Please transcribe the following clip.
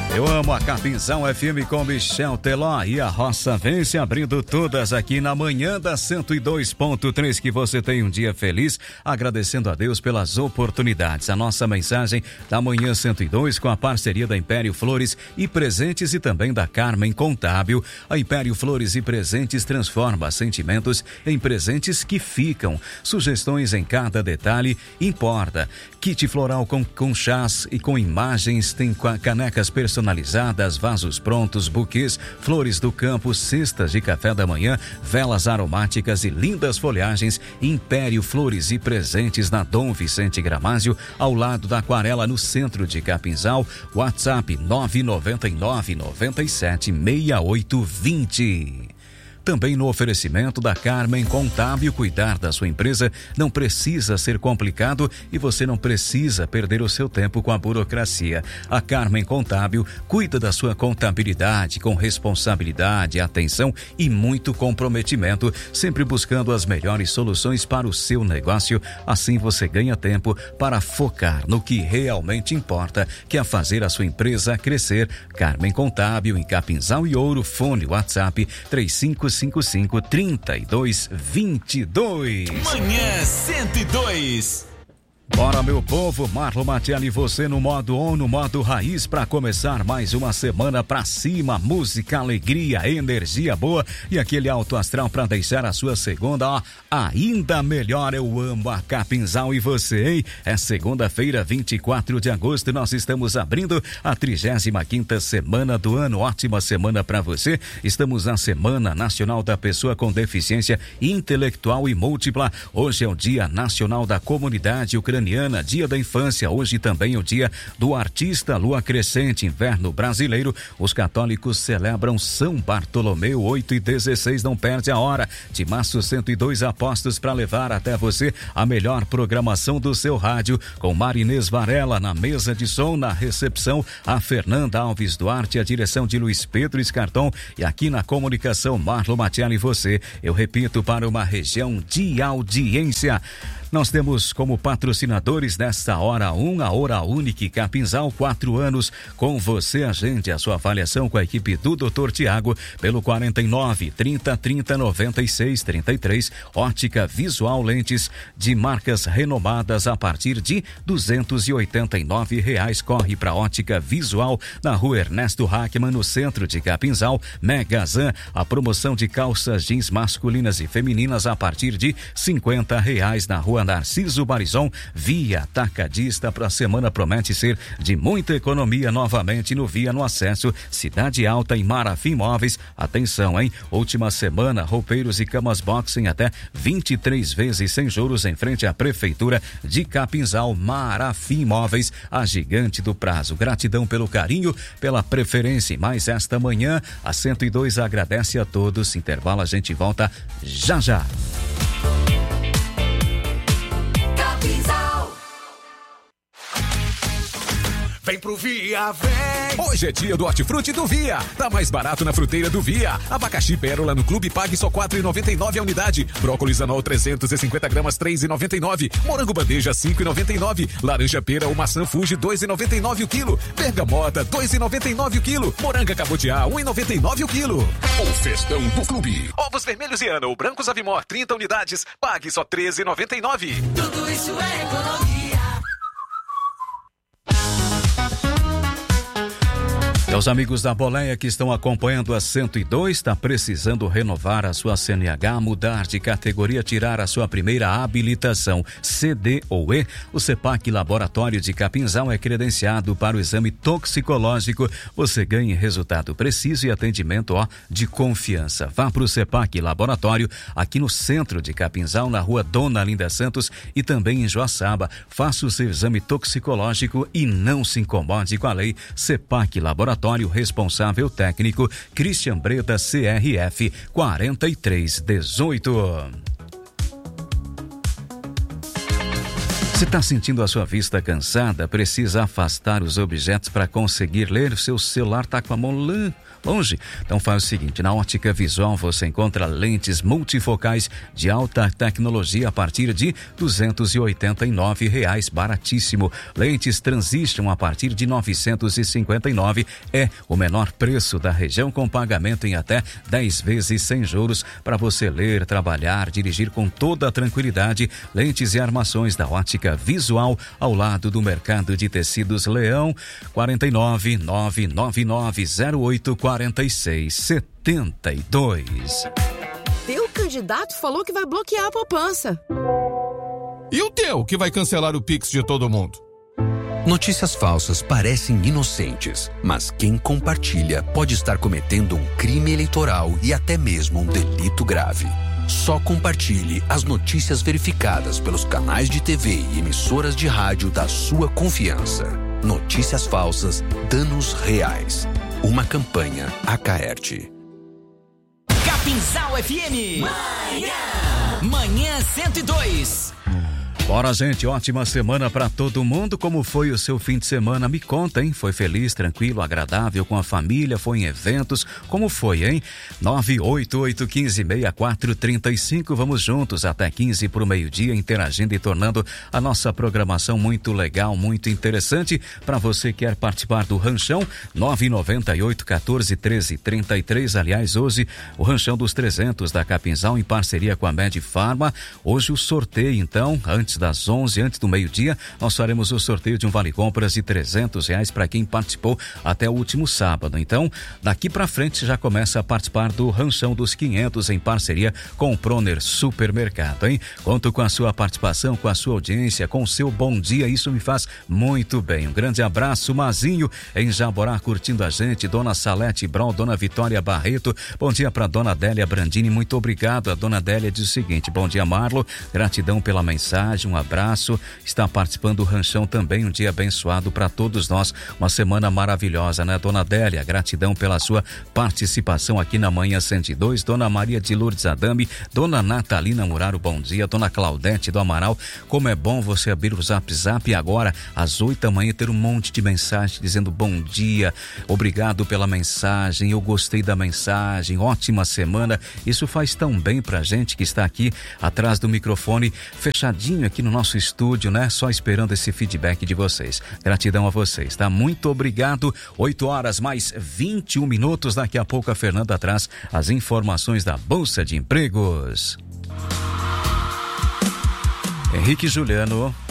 Eu amo a Capinzal FM com Michel Teló e a Roça Vence, abrindo todas aqui na manhã da 102.3. Que você tenha um dia feliz, agradecendo a Deus pelas oportunidades. A nossa mensagem da manhã 102 com a parceria da Império Flores e Presentes e também da Carmen Contábil. A Império Flores e Presentes transforma sentimentos em presentes que ficam. Sugestões em cada detalhe importa. Kit floral com chás e com imagens, tem canecas personalizadas, vasos prontos, buquês, flores do campo, cestas de café da manhã, velas aromáticas e lindas folhagens. Império Flores e Presentes na Dom Vicente Gramásio, ao lado da Aquarela, no centro de Capinzal. WhatsApp 999 97 6820. Também no oferecimento da Carmen Contábil, cuidar da sua empresa não precisa ser complicado e você não precisa perder o seu tempo com a burocracia. A Carmen Contábil cuida da sua contabilidade com responsabilidade, atenção e muito comprometimento, sempre buscando as melhores soluções para o seu negócio. Assim você ganha tempo para focar no que realmente importa, que é fazer a sua empresa crescer. Carmen Contábil em Capinzal e Ouro. Fone WhatsApp 3555-3222. Manhã 102. Bora, meu povo, Marlon Matiello e você no modo on, no modo raiz, para começar mais uma semana pra cima. Música, alegria, energia boa e aquele alto astral para deixar a sua segunda, ó, ainda melhor. Eu amo a Capinzal e você, hein? É segunda-feira, 24 de agosto, nós estamos abrindo a 35ª semana do ano. Ótima semana para você. Estamos na Semana Nacional da Pessoa com Deficiência Intelectual e Múltipla. Hoje é o Dia Nacional da Comunidade Ucraniana, Dia da Infância. Hoje também é o Dia do Artista. Lua crescente, inverno brasileiro. Os católicos celebram São Bartolomeu, 8h16. Não perde a hora. Timaço 102 apostos para levar até você a melhor programação do seu rádio, com Marinês Varela na mesa de som, na recepção a Fernanda Alves Duarte, a direção de Luiz Pedro Escarton e aqui na comunicação Marlon Matiello e você. Eu repito, para uma região de audiência. Nós temos como patrocinadores nesta hora a Hora Única Capinzal, 4 anos com você. Agende a sua avaliação com a equipe do Dr. Tiago pelo 49 30 30 96 33. Ótica Visual, lentes de marcas renomadas a partir de R$289. Corre para Ótica Visual na Rua Ernesto Hackman, no centro de Capinzal. Megazan, a promoção de calças jeans masculinas e femininas a partir de R$50 na Rua Narciso Barizon. Via Atacadista, para a semana promete ser de muita economia novamente no Via, no acesso Cidade Alta e Marafim Móveis. Atenção, hein? Última semana, roupeiros e camas box em até 23 vezes sem juros em frente à Prefeitura de Capinzal. Marafim Móveis, a gigante do prazo. Gratidão pelo carinho, pela preferência. Mais esta manhã, a 102 agradece a todos. Intervalo, a gente volta já já. Vem pro Via, vem! Hoje é dia do Hortifruti do Via. Tá mais barato na fruteira do Via. Abacaxi Pérola no Clube Pague só R$4,99 a unidade. Brócolis Anol 350 gramas R$3,99. Morango Bandeja R$5,99. Laranja Pera ou maçã Fuji R$2,99 o quilo. Bergamota R$2,99 o quilo. Moranga Cabotiá R$1,99 o quilo. O festão do clube. Ovos vermelhos e Ana ou brancos Avimor 30 unidades. Pague só R$13,99. Tudo isso é economia. Meus amigos da Boleia que estão acompanhando a 102, está precisando renovar a sua CNH, mudar de categoria, tirar a sua primeira habilitação CD ou E? O CEPAC Laboratório de Capinzal é credenciado para o exame toxicológico. Você ganha resultado preciso e atendimento de confiança. Vá para o CEPAC Laboratório aqui no centro de Capinzal, na Rua Dona Linda Santos e também em Joaçaba. Faça o seu exame toxicológico e não se incomode com a lei. CEPAC Laboratório, responsável técnico Christian Breda, CRF 4318. Você está sentindo a sua vista cansada? Precisa afastar os objetos para conseguir ler? O seu celular está com a mão longe? Então faz o seguinte, na Ótica Visual você encontra lentes multifocais de alta tecnologia a partir de R$ 289, baratíssimo. Lentes Transition a partir de R$ 959, é o menor preço da região, com pagamento em até 10 vezes sem juros para você ler, trabalhar, dirigir com toda a tranquilidade. Lentes e armações da Ótica Visual ao lado do Mercado de Tecidos Leão, 49-99908-4672. Teu candidato falou que vai bloquear a poupança. E o teu, que vai cancelar o Pix de todo mundo? Notícias falsas parecem inocentes, mas quem compartilha pode estar cometendo um crime eleitoral e até mesmo um delito grave. Só compartilhe as notícias verificadas pelos canais de TV e emissoras de rádio da sua confiança. Notícias falsas, danos reais. Uma campanha Acaerte. Capinzal FM. Manhã 102. Bora, gente, ótima semana pra todo mundo. Como foi o seu fim de semana? Me conta, hein? Foi feliz, tranquilo, agradável, com a família? Foi em eventos? Como foi, hein? 988-156435. Vamos juntos até 15 pro meio-dia, interagindo e tornando a nossa programação muito legal, muito interessante. Para você que quer participar do Ranchão, 998-14-13-33. Aliás, hoje, o Ranchão dos 300 da Capinzal, em parceria com a Medfarma. Hoje o sorteio, então, antes das 11, antes do meio-dia, nós faremos o sorteio de um vale-compras de R$300 para quem participou até o último sábado. Então, daqui para frente já começa a participar do Ranchão dos 500 em parceria com o Proner Supermercado, hein? Conto com a sua participação, com a sua audiência, com o seu bom dia, isso me faz muito bem. Um grande abraço, Mazinho, em Jaborá, curtindo a gente, Dona Salete Brol, Dona Vitória Barreto, bom dia para Dona Adélia Brandini, muito obrigado. A Dona Adélia diz o seguinte: bom dia, Marlo, gratidão pela mensagem, um abraço, está participando do Ranchão também, um dia abençoado para todos nós, uma semana maravilhosa, né, Dona Adélia? Gratidão pela sua participação aqui na Manhã 102. Dona Maria de Lourdes Adame, Dona Natalina Muraro, bom dia. Dona Claudete do Amaral, como é bom você abrir o Zap e agora às 8 da manhã ter um monte de mensagem dizendo bom dia, obrigado pela mensagem, eu gostei da mensagem, ótima semana. Isso faz tão bem pra gente que está aqui atrás do microfone, fechadinho aqui no nosso estúdio, né? Só esperando esse feedback de vocês. Gratidão a vocês, tá? Muito obrigado. 8 horas mais 21 minutos. Daqui a pouco a Fernanda traz as informações da Bolsa de Empregos. Henrique Juliano.